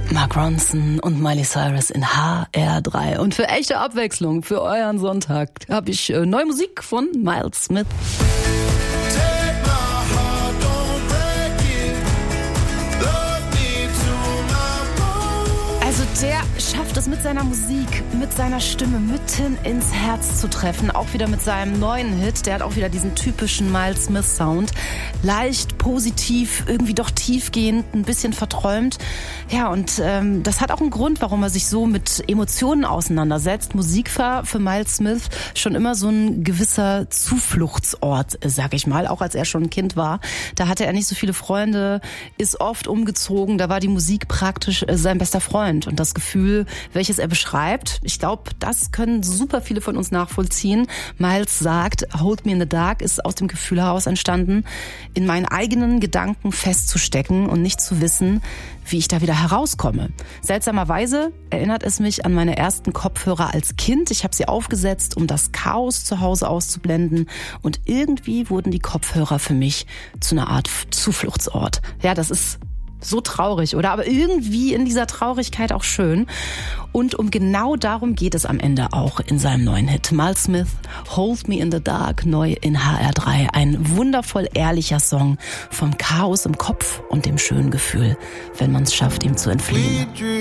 Mark Ronson und Miley Cyrus in HR3. Und für echte Abwechslung, für euren Sonntag, habe ich neue Musik von Miles Smith. Also der schafft es mit seiner Musik, mit seiner Stimme mitten ins Herz zu treffen. Auch wieder mit seinem neuen Hit. Der hat auch wieder diesen typischen Miles Smith Sound. Leicht, positiv, irgendwie doch tiefgehend, ein bisschen verträumt. Ja, und das hat auch einen Grund, warum er sich so mit Emotionen auseinandersetzt. Musik war für Miles Smith schon immer so ein gewisser Zufluchtsort, sag ich mal. Auch als er schon ein Kind war. Da hatte er nicht so viele Freunde, ist oft umgezogen. Da war die Musik praktisch sein bester Freund. Und das Gefühl, welches er beschreibt, ich glaube, das können super viele von uns nachvollziehen. Miles sagt, Hold Me in the Dark ist aus dem Gefühl heraus entstanden, in meinen eigenen Gedanken festzustecken und nicht zu wissen, wie ich da wieder herauskomme. Seltsamerweise erinnert es mich an meine ersten Kopfhörer als Kind. Ich habe sie aufgesetzt, um das Chaos zu Hause auszublenden. Und irgendwie wurden die Kopfhörer für mich zu einer Art Zufluchtsort. Ja, das ist so traurig, oder? Aber irgendwie in dieser Traurigkeit auch schön. Und um genau darum geht es am Ende auch in seinem neuen Hit. Miles Smith, Hold Me in the Dark, neu in HR3. Ein wundervoll ehrlicher Song vom Chaos im Kopf und dem schönen Gefühl, wenn man es schafft, ihm zu entfliehen.